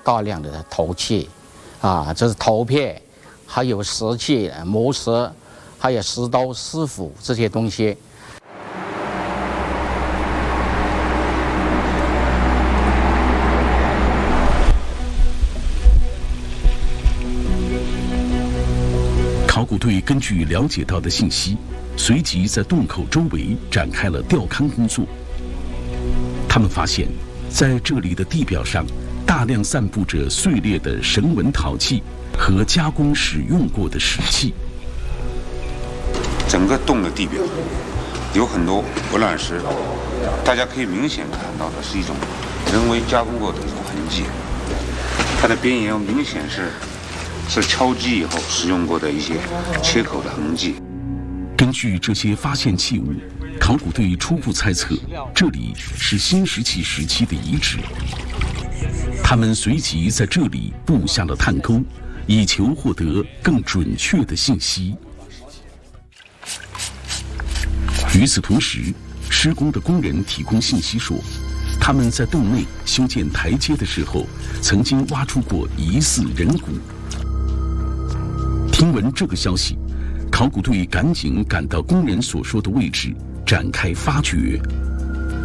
大量的头器，这是头片，还有石器、磨石，还有石刀、石斧这些东西。 考古队根据了解到的信息，随即在洞口周围展开了调勘工作。他们发现，在这里的地表上大量散布着碎裂的绳纹陶器和加工使用过的石器。 整个洞的地表有很多鹅卵石，大家可以明显看到的是一种人为加工过的一种痕迹，它的边沿明显是敲击以后使用过的一些切口的痕迹。 根据这些发现器物，考古队初步猜测，这里是新石器时期的遗址。他们随即在这里布下了探沟，以求获得更准确的信息。与此同时，施工的工人提供信息说，他们在洞内修建台阶的时候，曾经挖出过疑似人骨。听闻这个消息，考古队赶紧赶到工人所说的位置，展开发掘。